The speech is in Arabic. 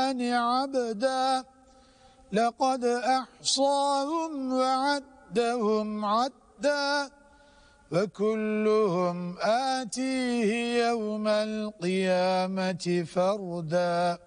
الرحمن عبدا لقد أحصاهم وعدهم عدا وكلهم آتيه يوم القيامة فردا